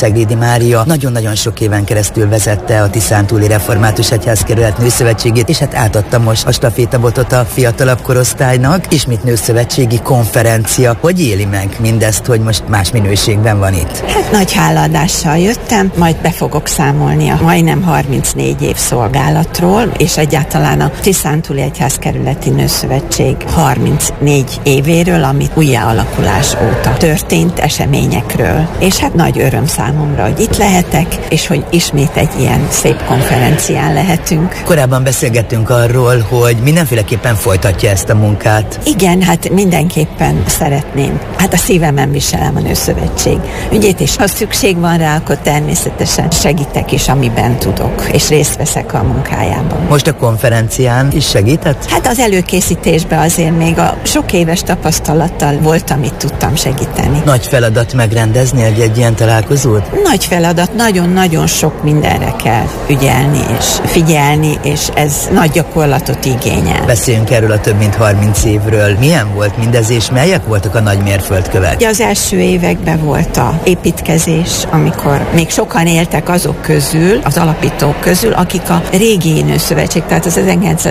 Szeglédi Mária nagyon-nagyon sok éven keresztül vezette a Tiszántúli Református Egyházkerület nőszövetségét, és hát átadta most a stafétabotot a fiatalabb korosztálynak. Ismét nőszövetségi konferencia. Hogy éli meg mindezt, hogy most más minőségben van itt? Hát nagy hálaadással jöttem, majd be fogok számolni a majdnem 34 év szolgálatról, és egyáltalán a Tiszántúli Egyházkerületi Nőszövetség 34 évéről, amit újjáalakulás óta történt eseményekről. És hát nagy öröm számomra, hogy itt lehetek, és hogy ismét egy ilyen szép konferencián lehetünk. Korábban beszélgettünk arról, hogy mindenféleképpen folytatja ezt a munkát. Igen, hát mindenképpen szeretném. Hát a szívemen viselem a Nőszövetség ügyét, és ha szükség van rá, akkor természetesen segítek is, amiben tudok, és részt veszek a munkájában. Most a konferencián is segített? Hát az előkészítésben azért még a sok éves tapasztalattal volt, amit tudtam segíteni. Nagy feladat megrendezni egy ilyen találkozót? Nagy feladat, nagyon-nagyon sok mindenre kell ügyelni és figyelni, és ez nagy gyakorlatot igényel. Beszéljünk erről a több mint 30 évről. Milyen volt mindez, és melyek voltak a nagy mérföldkövek? Az első években volt a építkezés, amikor még sokan éltek azok közül, az alapítók közül, akik a régi nőszövetség, tehát az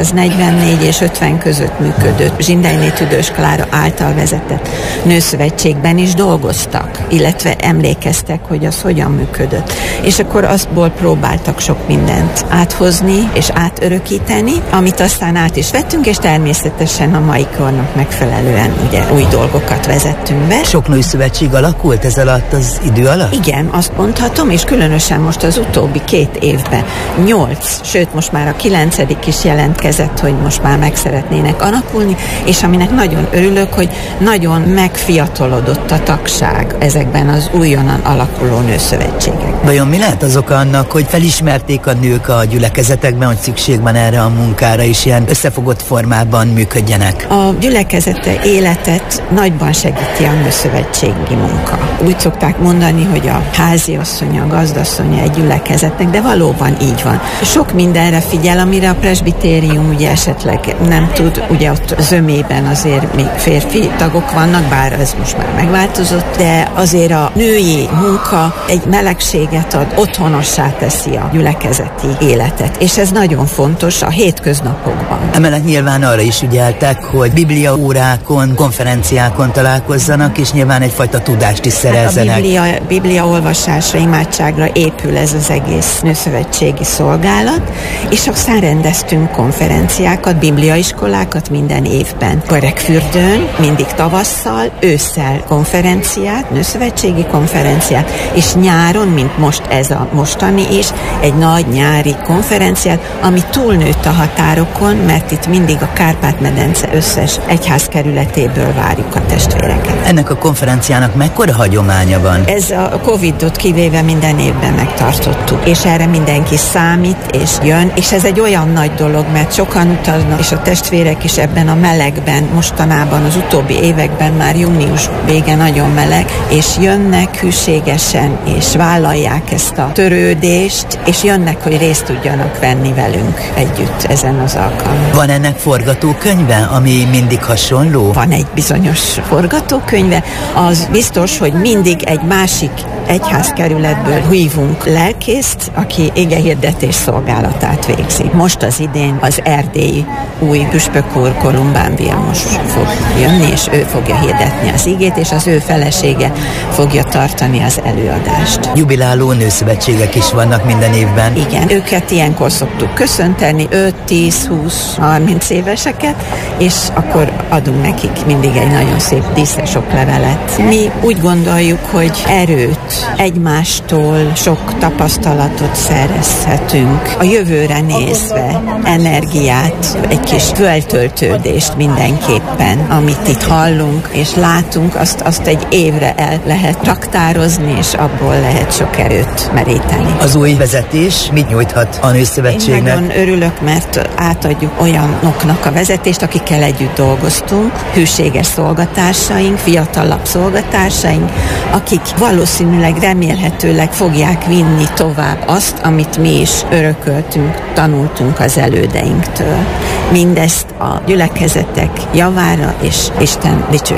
1944 és 50 között működő Zsindelyné Tüdős Klára által vezetett nőszövetségben is dolgoztak, illetve emlékeztek, hogy az hogyan működött. És akkor azból próbáltak sok mindent áthozni és átörökíteni, amit aztán át is vettünk, és természetesen a mai kornak megfelelően ugye új dolgokat vezettünk be. Sok nőszövetség alakult ez alatt az idő alatt? Igen, azt mondhatom, és különösen most az utóbbi 2 évben 8, sőt most már a 9. is jelentkezett, hogy most már meg szeretnének alakulni, és aminek nagyon örülök, hogy nagyon megfiatalodott a tagság ezekben az újonnan alakuló nőszövetségekben. Vajon mi lehet az oka annak, hogy felismerték a nők a gyülekezetekben, hogy szükség van erre a munkára, és ilyen összefogott formában működjenek? A gyülekezete életet nagyban segíti a nőszövetségi munka. Úgy szokták mondani, hogy a háziasszonya, a gazdasszonya egy gyülekezetnek, de valóban így van. Sok mindenre figyel, amire a presbitérium ugye esetleg nem tud, ugye ott zömében azért még férfi tagok vannak, bár ez most már megváltozott, de azért a női munka egy melegséget ad, otthonossá teszi a gyülekezeti életet, és ez nagyon fontos a hétköznapokban. Emellett nyilván arra is ügyeltek, hogy bibliaórákon, konferenciákon találkozzanak, és nyilván egyfajta tudást is szerezzenek. A Biblia olvasásra, imádságra épül ez az egész nőszövetségi szolgálat, és aztán rendeztünk konferenciákat, bibliaiskolákat minden évben. Karekfürdőn, mindig tavasszal, ősszel konferenciát, nőszövetségi konferenciát, és nyáron, mint most ez a mostani is, egy nagy nyári konferenciát, ami túlnőtt a határokon, mert itt mindig a Kárpát-medence összes egyházkerületéből várjuk a testvéreket. Ennek a konferenciának mekkora hagyománya van? Ez a Covid-ot kivéve minden évben megtartottuk, és erre mindenki számít, és jön, és ez egy olyan nagy dolog, mert sokan utaznak, és a testvérek is ebben a melegben, mostanában az utóbbi években már június vége nagyon meleg, és jönnek hűségesen, és vállalják ezt a törődést, és jönnek, hogy részt tudjanak venni velünk együtt ezen az alkalmon. Van ennek forgatókönyve, ami mindig hasonló? Van egy bizonyos forgatókönyve, az biztos, hogy mindig egy másik egyházkerületből hívunk lelkészt, aki igehirdetés szolgálatát végzi. Most az idén az erdélyi új püspök úr Kolumbán Vilmos fog jönni, és ő fogja hirdetni az igét, és az ő felesége fogja tartani az előadást. Jubiláló nőszövetségek is vannak minden évben. Igen, őket ilyenkor szoktuk köszönteni, 5, 10, 20, 30 éveseket, és akkor adunk nekik mindig egy nagyon szép díszes oklevelet. Mi úgy gondoljuk, hogy erőt, egymástól sok tapasztalatot szerezhetünk. A jövőre nézve energiát, egy kis föltöltődést mindenképpen, amit itt hallunk és látunk, azt egy évre el lehet raktározni, és abból lehet sok erőt meríteni. Az új vezetés mit nyújthat a nőszövetségnek? Én nagyon örülök, mert átadjuk olyanoknak a vezetést, akikkel együtt dolgoztunk, hűséges szolgatársaink, fiatalabb szolgatársaink, akik valószínűleg remélhetőleg fogják vinni tovább azt, amit mi is örököltünk, tanultunk az elődeinktől. Mindezt a gyülekezetek javára és Isten dicsőségére.